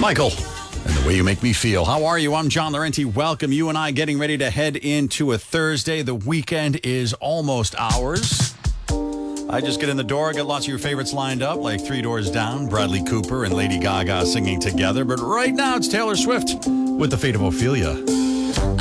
Michael, and the way you make me feel. How are you? I'm John Laurenti. Welcome. You and I getting ready to head into a Thursday. The weekend is almost ours. I just get in the door, get lots of your favorites lined up, like Three Doors Down, Bradley Cooper, and Lady Gaga singing together. But right now, it's Taylor Swift with The Fate of Ophelia.